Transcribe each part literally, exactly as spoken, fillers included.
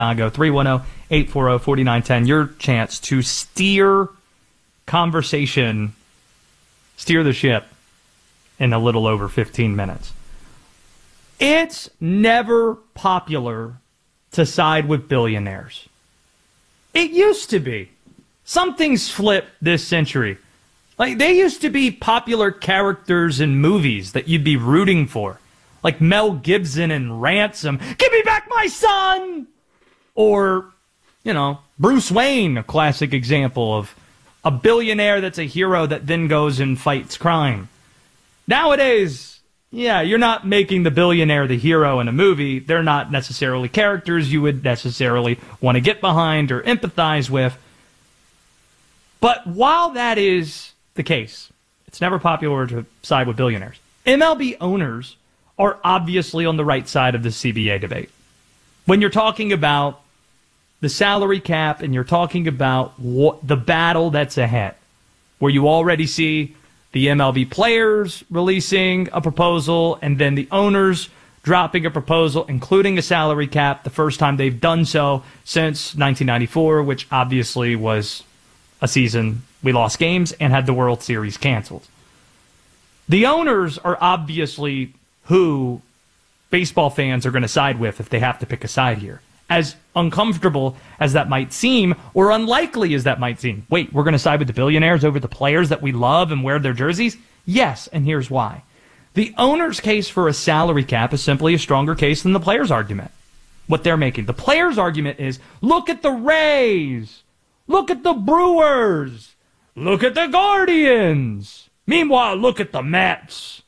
three one zero, eight four zero, four nine one zero. Your chance to steer conversation, steer the ship in a little over fifteen minutes. It's never popular to side with billionaires. It used to be. Something's flipped this century. Like, they used to be popular characters in movies that you'd be rooting for. Like Mel Gibson in Ransom. Give me back my son! Or, you know, Bruce Wayne, a classic example of a billionaire that's a hero that then goes and fights crime. Nowadays, yeah, you're not making the billionaire the hero in a movie. They're not necessarily characters you would necessarily want to get behind or empathize with. But while that is the case, it's never popular to side with billionaires. M L B owners are obviously on the right side of the C B A debate. When you're talking about the salary cap and you're talking about what, the battle that's ahead, where you already see the M L B players releasing a proposal and then the owners dropping a proposal, including a salary cap, the first time they've done so since nineteen ninety-four, which obviously was a season we lost games and had the World Series canceled. The owners are obviously who baseball fans are going to side with if they have to pick a side here. As uncomfortable as that might seem, or unlikely as that might seem. Wait, we're going to side with the billionaires over the players that we love and wear their jerseys? Yes, and here's why. The owner's case for a salary cap is simply a stronger case than the players' argument. What they're making. The players' argument is, look at the Rays! Look at the Brewers! Look at the Guardians! Meanwhile, look at the Mets!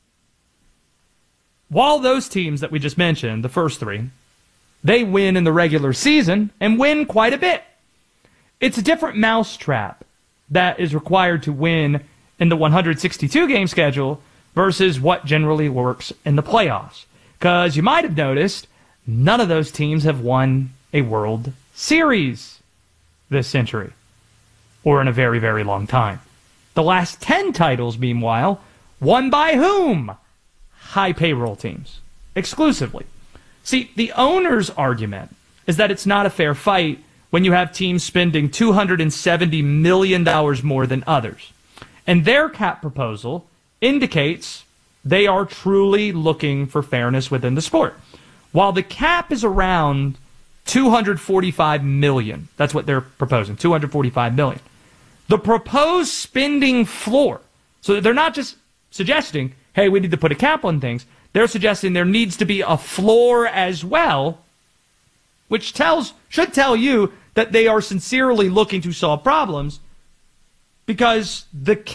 While those teams that we just mentioned, the first three, they win in the regular season and win quite a bit. It's a different mousetrap that is required to win in the one hundred sixty-two game schedule versus what generally works in the playoffs. Because you might have noticed, none of those teams have won a World Series this century, or in a very, very long time. The last ten titles, meanwhile, won by whom? High payroll teams, exclusively. See, the owner's argument is that it's not a fair fight when you have teams spending two hundred seventy million dollars more than others. And their cap proposal indicates they are truly looking for fairness within the sport. While the cap is around two hundred forty-five million dollars, that's what they're proposing, two hundred forty-five million dollars. The proposed spending floor, so they're not just suggesting, hey, we need to put a cap on things. They're suggesting there needs to be a floor as well, which tells should tell you that they are sincerely looking to solve problems, because the